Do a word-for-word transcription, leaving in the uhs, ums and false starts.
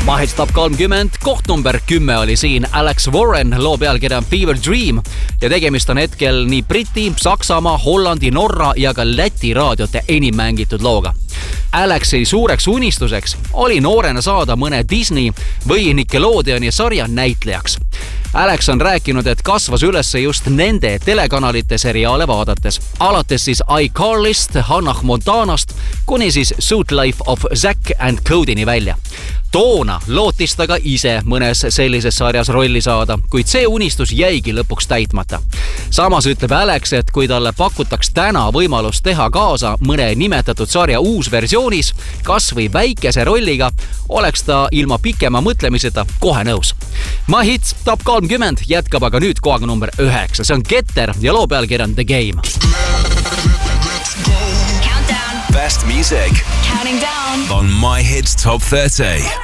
Mahits Top kolmkümmend, koht number kümme oli siin Alex Warren, loo pealkirja Fever Dream ja tegemist on hetkel nii Briti, Saksamaa, Hollandi, Norra ja ka Läti raadiote enim mängitud looga. Alexi suureks unistuseks oli noorena saada mõne Disney või Nickelodeoni sarja näitlejaks. Alex on rääkinud, et kasvas üles just nende telekanalite seriaale vaadates. Alates siis iCarlyst, Hannah Montanast kuni siis Suit Life of Zack and Cody'ni välja. Toona lootis ta ka ise mõnes sellises sarjas rolli saada, kuid see unistus jäigi lõpuks täitmata. Samas ütleb Alex, et kui talle pakutaks täna võimalust teha kaasa mõne nimetatud sarja uus versioonis, kas või väikese rolliga, oleks ta ilma pikema mõtlemiseta kohe nõus. Mahits Top kolmkümmend jätkab aga nüüd kohaga number üheksa. See on Getter ja loo pealkiri on The Game. Best music. Counting down on My Hits Top thirty.